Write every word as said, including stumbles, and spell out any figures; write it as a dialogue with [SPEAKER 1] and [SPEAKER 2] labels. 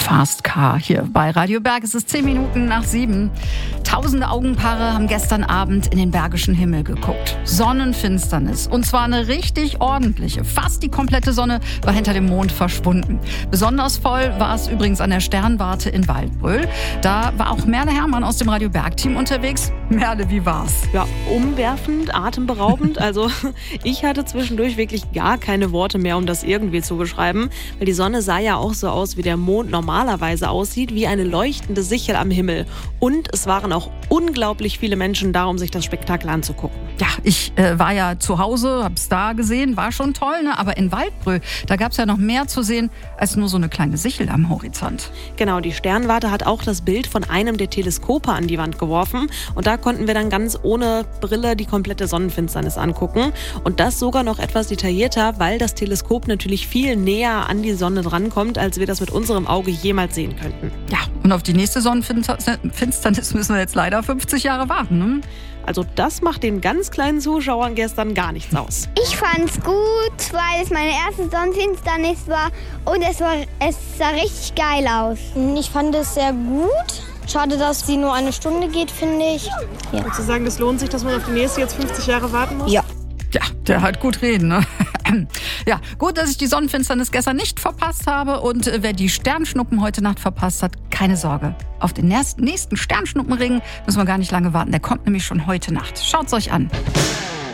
[SPEAKER 1] Fast Car hier bei Radio Berg. Es ist zehn Minuten nach sieben. Tausende Augenpaare haben gestern Abend in den bergischen Himmel geguckt. Sonnenfinsternis. Und zwar eine richtig ordentliche. Fast die komplette Sonne war hinter dem Mond verschwunden. Besonders voll war es übrigens an der Sternwarte in Waldbröl. Da war auch Merle Herrmann aus dem Radio Berg-Team unterwegs. Merle, wie war's?
[SPEAKER 2] Ja, umwerfend, atemberaubend. Also ich hatte zwischendurch wirklich gar keine Worte mehr, um das irgendwie zu beschreiben. Weil die Sonne sah ja auch so aus, wie der Mond normalerweise aussieht, wie eine leuchtende Sichel am Himmel. Und es waren auch unglaublich viele Menschen da, um sich das Spektakel anzugucken.
[SPEAKER 1] Ja, ich äh, war ja zu Hause, hab's da gesehen, war schon toll, ne? Aber in Waldbröl, da gab's ja noch mehr zu sehen als nur so eine kleine Sichel am Horizont.
[SPEAKER 2] Genau, die Sternwarte hat auch das Bild von einem der Teleskope an die Wand geworfen. Und da konnten wir dann ganz ohne Brille die komplette Sonnenfinsternis angucken. Und das sogar noch etwas detaillierter, weil das Teleskop natürlich viel näher an die Sonne drankommt, als wir das mit unserem Auge jemals sehen könnten.
[SPEAKER 1] Ja, und auf die nächste Sonnenfinsternis müssen wir jetzt leider fünfzig Jahre warten, ne?
[SPEAKER 2] Also das macht den ganz kleinen Zuschauern gestern gar nichts aus.
[SPEAKER 3] Ich fand's gut, weil es meine erste Sonnenfinsternis war und es, war, es sah richtig geil aus.
[SPEAKER 4] Ich fand es sehr gut. Schade, dass sie nur eine Stunde geht, finde ich.
[SPEAKER 2] Ja. Würdest du sagen, es lohnt sich, dass man auf die nächste jetzt fünfzig Jahre warten muss?
[SPEAKER 4] Ja.
[SPEAKER 1] Ja, der hat gut reden, ne? Ja, gut, dass ich die Sonnenfinsternis gestern nicht verpasst habe. Und wer die Sternschnuppen heute Nacht verpasst hat, keine Sorge. Auf den nächsten Sternschnuppenring müssen wir gar nicht lange warten. Der kommt nämlich schon heute Nacht. Schaut's euch an.